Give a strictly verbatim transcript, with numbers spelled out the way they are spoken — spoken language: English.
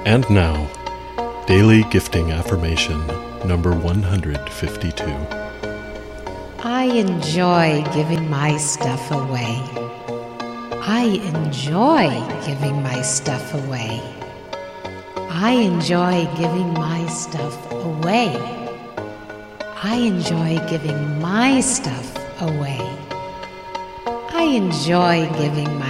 And now, Daily Gifting Affirmation number one hundred fifty-two. I enjoy giving my stuff away. I enjoy giving my stuff away. I enjoy giving my stuff away. I enjoy giving my stuff away. I enjoy giving my